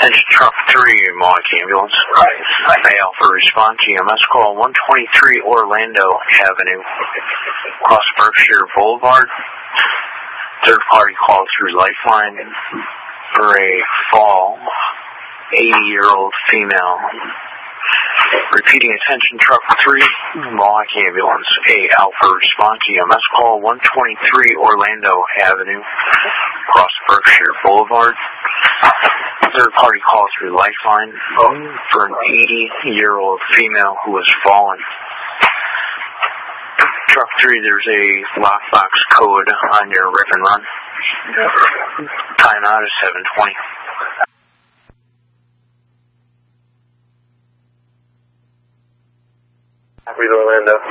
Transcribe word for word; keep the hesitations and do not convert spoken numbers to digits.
Attention truck three, Mohawk Ambulance. May Alpha respond to E M S call one twenty-three Orlando Avenue, across Berkshire Boulevard. Third party call through Lifeline for a fall, eighty-year-old female. Repeating, attention truck three, Mohawk Ambulance. A Alpha respond to E M S call one twenty-three Orlando Avenue, across Berkshire Boulevard. Third party call through Lifeline for an eighty-year-old female who was fallen. Truck three, there's a lockbox code on your rip and run. Timeout is seven twenty. Read Orlando.